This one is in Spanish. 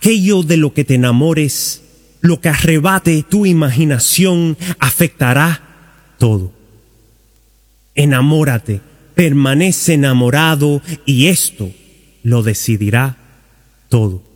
Aquello de lo que te enamores, lo que arrebate tu imaginación, afectará todo. Enamórate, permanece enamorado y esto lo decidirá todo.